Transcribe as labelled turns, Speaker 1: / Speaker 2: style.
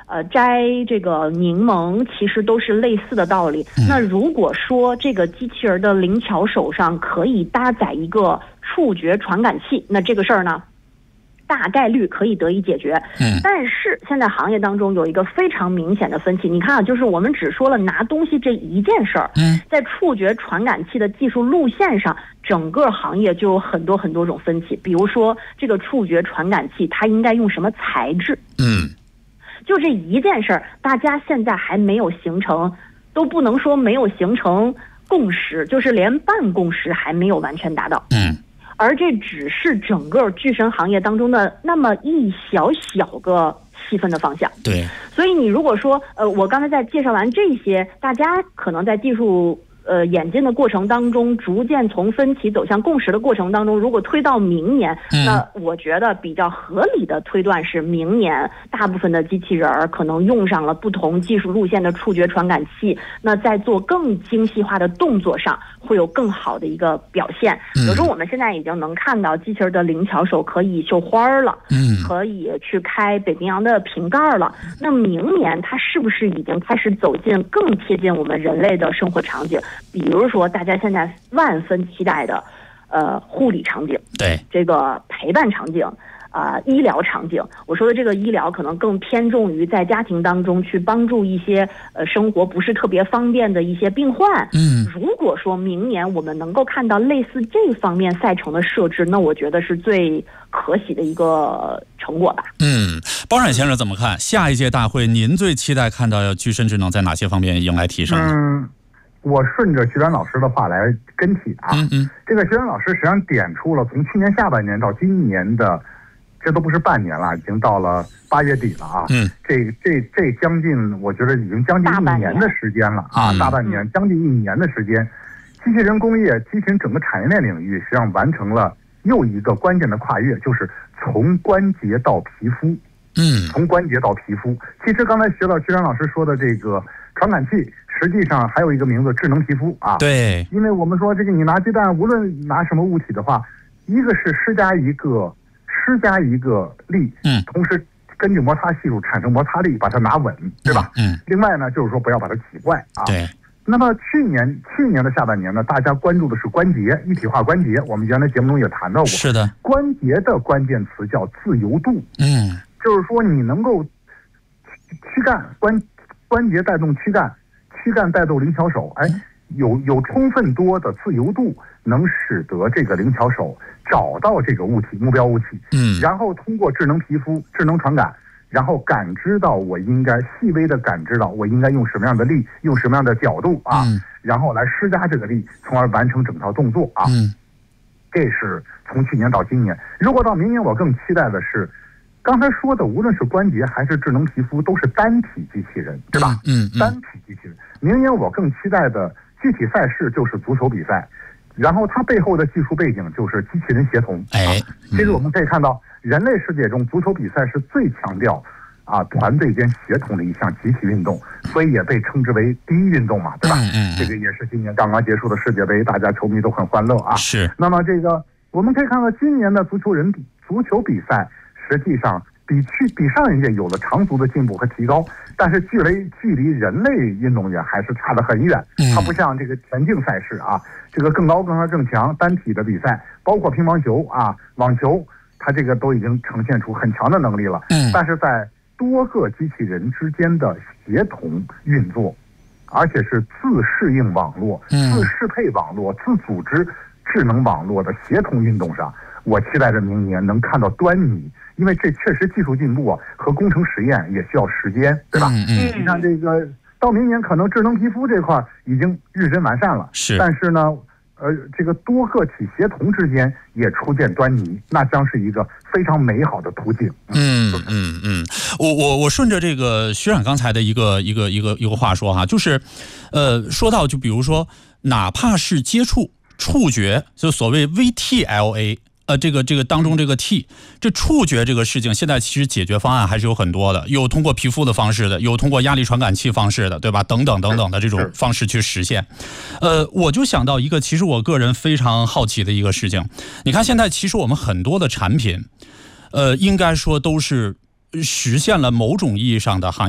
Speaker 1: 摘这个柠檬，其实都是类似的道理。那如果说这个机器人的灵巧手上可以搭载一个触觉传感器，那这个事儿呢，大概率可以得以解决。但是现在行业当中有一个非常明显的分歧，你看啊，就是我们只说了拿东西这一件事儿，在触觉传感器的技术路线上，整个行业就有很多很多种分歧。比如说这个触觉传感器它应该用什么材质，就这一件事儿，大家现在还没有形成，都不能说没有形成共识，就是连半共识还没有完全达到。而这只是整个具身行业当中的那么一小小个细分的方向。
Speaker 2: 对，
Speaker 1: 所以你如果说我刚才在介绍完这些，大家可能在技术演进的过程当中，逐渐从分歧走向共识的过程当中，如果推到明年，那我觉得比较合理的推断是，明年大部分的机器人可能用上了不同技术路线的触觉传感器，那在做更精细化的动作上会有更好的一个表现。比如说我们现在已经能看到机器人的灵巧手可以绣花了，可以去开北冰洋的瓶盖了，那明年它是不是已经开始走进更贴近我们人类的生活场景？比如说大家现在万分期待的护理场景，
Speaker 2: 对，
Speaker 1: 这个陪伴场景，医疗场景。我说的这个医疗可能更偏重于在家庭当中去帮助一些生活不是特别方便的一些病患。如果说明年我们能够看到类似这方面赛程的设置，那我觉得是最可喜的一个成果吧。
Speaker 2: 包冉先生怎么看下一届大会？您最期待看到具身智能在哪些方面迎来提升呢？
Speaker 3: 我顺着徐冉老师的话来跟帖啊。这个徐冉老师实际上点出了从去年下半年到今年的，这都不是半年了，已经到了8月底了啊。这将近，我觉得已经将近1年的时间了啊，大半年，将近1年的时间，机器人工业、机器人整个产业链领域实际上完成了又一个关键的跨越，就是从关节到皮肤。从关节到皮肤。其实刚才徐冉老师说的这个传感器，实际上还有一个名字，智能皮肤啊。对，因为我们说这个你拿鸡蛋，无论拿什么物体的话，一个是施加一个力，同时根据摩擦系数产生摩擦力，把它拿稳，对吧？另外呢，就是说不要把它挤坏啊。对。那么去年的下半年呢，大家关注的是关节一体化关节，我们原来节目中也谈到过。是的。关节的关键词叫自由度。就是说你能够躯干关节带动躯干，躯干带动灵巧手，有充分多的自由度，能使得这个灵巧手找到这个物体目标物体，然后通过智能皮肤、智能传感，然后感知到我应该细微的感知到我应该用什么样的力，用什么样的角度啊，然后来施加这个力，从而完成整套动作啊。这是从去年到今年。如果到明年，我更期待的是。刚才说的，无论是关节还是智能皮肤，都是单体机器人，对吧？单体机器人。明年我更期待的具体赛事就是足球比赛，然后它背后的技术背景就是机器人协同。其实我们可以看到，人类世界中足球比赛是最强调团队间协同的一项集体运动，所以也被称之为第一运动嘛，对吧？这个也是今年刚刚结束的世界杯，大家球迷都很欢乐啊。是。那么这个我们可以看到，今年的足球比赛。实际上比上一届有了长足的进步和提高，但是距离人类运动员还是差得很远。它不像这个田径赛事啊，这个更高更强单体的比赛，包括乒乓球啊、网球，它这个都已经呈现出很强的能力了。但是在多个机器人之间的协同运作，而且是自适应网络、自适配网络、自组织智能网络的协同运动上，我期待着明年能看到端倪。因为这确实技术进步和工程实验也需要时间，对吧？你看这个到明年可能智能皮肤这块已经日臻完善了，但是呢，这个多个体协同之间也初见端倪，那将是一个非常美好的途径。
Speaker 2: 我顺着这个徐冉刚才的一个话说哈，就是说到就比如说，哪怕是接触触觉，就所谓 VTLA。这个当中这个 T， 这触觉这个事情，现在其实解决方案还是有很多的，有通过皮肤的方式的，有通过压力传感器方式的，对吧？等等的这种方式去实现。我就想到一个，其实我个人非常好奇的一个事情。你看现在其实我们很多的产品，应该说都是实现了某种意义上的行业